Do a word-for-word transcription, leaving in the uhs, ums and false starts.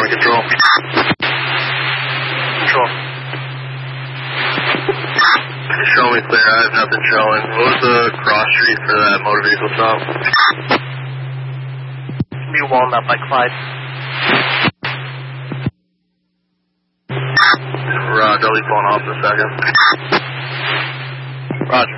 Flight control. Control. Show me clear, I have nothing showing. What was the cross street for that motor vehicle stop? New Walnut by Clyde. Roger, I'll be pulling off in a second. Roger.